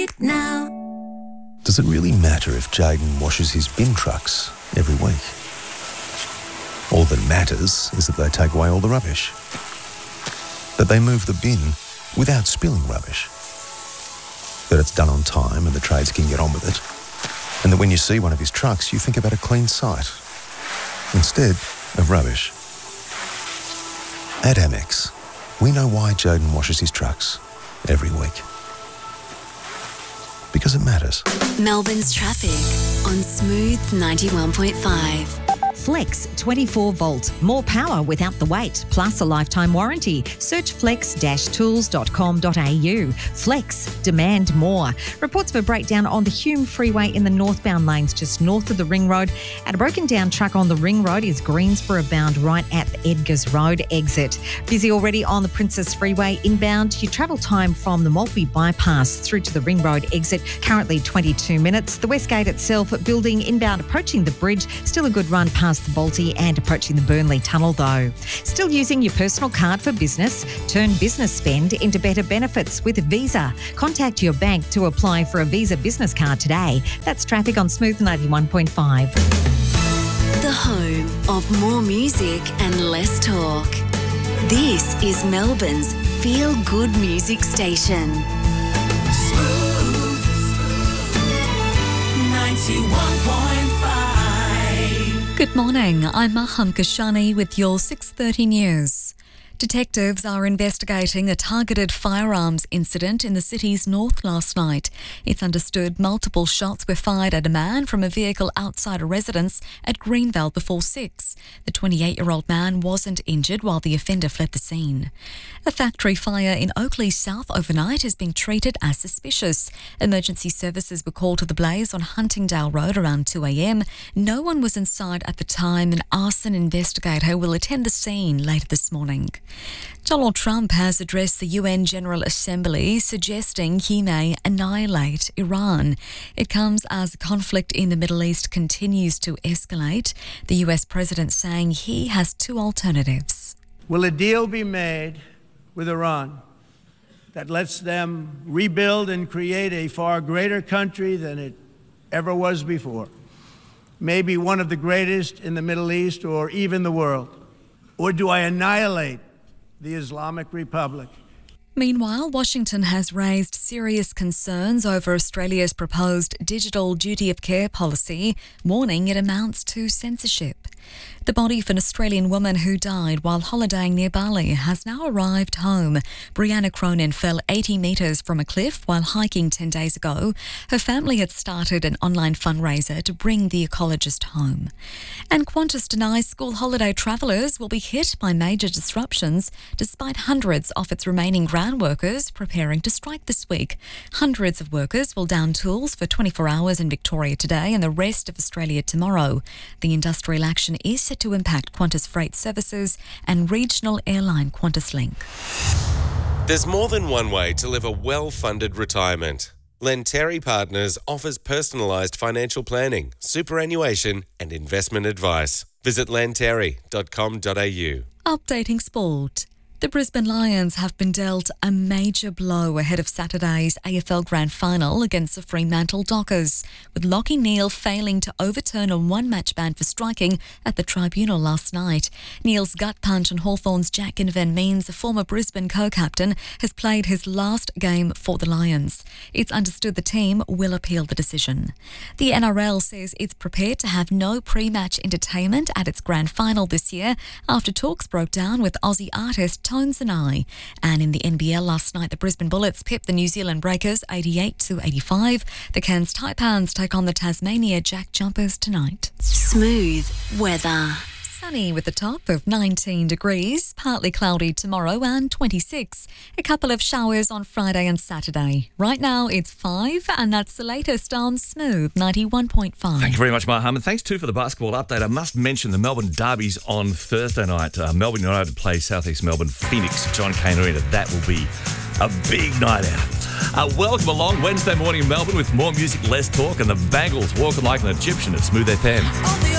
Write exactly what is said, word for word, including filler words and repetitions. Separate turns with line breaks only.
Now.
Does it really matter if Jayden washes his bin trucks every week? All that matters is that they take away all the rubbish. That they move the bin without spilling rubbish. That it's done on time and the trades can get on with it. And that when you see one of his trucks, you think about a clean site instead of rubbish. At Amex, we know why Jayden washes his trucks every week. Because it matters.
Melbourne's traffic on Smooth ninety-one point five.
Flex twenty-four volt. More power without the wait, plus a lifetime warranty. Search flex dash tools dot com dot a u. Flex, demand more. Reports of a breakdown on the Hume Freeway in the northbound lanes just north of the Ring Road. And a broken down truck on the Ring Road is Greensboro bound right at the Edgars Road exit. Busy already on the Princess Freeway inbound. Your travel time from the Maltby bypass through to the Ring Road exit, currently twenty-two minutes. The West Gate itself, building inbound approaching the bridge, still a good run past the Balti and approaching the Burnley Tunnel though. Still using your personal card for business? Turn business spend into better benefits with Visa. Contact your bank to apply for a Visa business card today. That's traffic on Smooth ninety-one point five.
The home of more music and less talk. This is Melbourne's feel-good music station. Smooth ninety-one point five.
Good morning, I'm Maham Kashani with your six thirty news. Detectives are investigating a targeted firearms incident in the city's north last night. It's understood multiple shots were fired at a man from a vehicle outside a residence at Greenvale before six. The twenty-eight-year-old man wasn't injured while the offender fled the scene. A factory fire in Oakley South overnight is being treated as suspicious. Emergency services were called to the blaze on Huntingdale Road around two a.m. No one was inside at the time. An arson investigator will attend the scene later this morning. Donald Trump has addressed the U N General Assembly, suggesting he may annihilate Iran. It comes as the conflict in the Middle East continues to escalate. The U S president saying he has two alternatives.
Will a deal be made with Iran that lets them rebuild and create a far greater country than it ever was before? Maybe one of the greatest in the Middle East or even the world? Or do I annihilate the Islamic Republic?
Meanwhile, Washington has raised serious concerns over Australia's proposed digital duty of care policy, warning it amounts to censorship. The body of an Australian woman who died while holidaying near Bali has now arrived home. Brianna Cronin fell eighty metres from a cliff while hiking ten days ago. Her family had started an online fundraiser to bring the ecologist home. And Qantas denies school holiday travellers will be hit by major disruptions despite hundreds of its remaining ground workers preparing to strike this week. Hundreds of workers will down tools for twenty-four hours in Victoria today and the rest of Australia tomorrow. The industrial action is set to impact Qantas Freight Services and regional airline QantasLink.
There's more than one way to live a well-funded retirement. Lenteri Partners offers personalised financial planning, superannuation and investment advice. Visit lenteri dot com dot a u.
Updating sport. The Brisbane Lions have been dealt a major blow ahead of Saturday's A F L Grand Final against the Fremantle Dockers, with Lachie Neale failing to overturn a one-match ban for striking at the tribunal last night. Neale's gut punch on Hawthorn's Jack Ginnivan means the former Brisbane co-captain has played his last game for the Lions. It's understood the team will appeal the decision. The N R L says it's prepared to have no pre-match entertainment at its Grand Final this year after talks broke down with Aussie artist Tones and I. And in the N B L last night, the Brisbane Bullets pipped the New Zealand Breakers eighty-eight to eighty-five. The Cairns Taipans take on the Tasmania Jack Jumpers tonight.
Smooth weather.
Sunny with a top of nineteen degrees, partly cloudy tomorrow and twenty-six. A couple of showers on Friday and Saturday. Right now it's five and that's the latest on Smooth ninety-one point five.
Thank you very much, Maham. And thanks too for the basketball update. I must mention the Melbourne derbies on Thursday night. Uh, Melbourne United play South East Melbourne Phoenix, John Cain Arena. That will be a big night out. Uh, welcome along Wednesday morning in Melbourne with more music, less talk, and the Bangles walking like an Egyptian at Smooth F M.